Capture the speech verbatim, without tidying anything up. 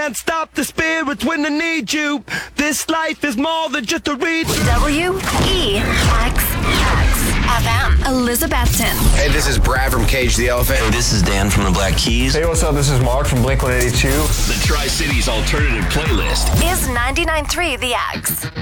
can't stop the spirits when they need you. This life is more than just a read. W E X X F M. Elizabethton. Hey, this is Brad from Cage the Elephant. Hey, this is Dan from the Black Keys. Hey, what's up? This is Mark from Blink one eighty-two. The Tri-Cities Alternative Playlist Is ninety-nine point three The X.